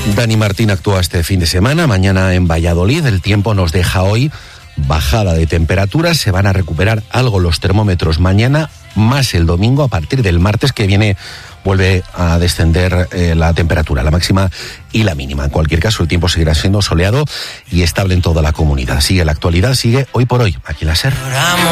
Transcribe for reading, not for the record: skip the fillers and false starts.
Dani Martín actúa este fin de semana, mañana en Valladolid. El tiempo nos deja hoy bajada de temperaturas, se van a recuperar algo los termómetros mañana, más el domingo. A partir del martes que viene vuelve a descender la temperatura, la máxima y la mínima. En cualquier caso, el tiempo seguirá siendo soleado y estable en toda la comunidad. Sigue la actualidad, sigue Hoy por Hoy, aquí en la SER.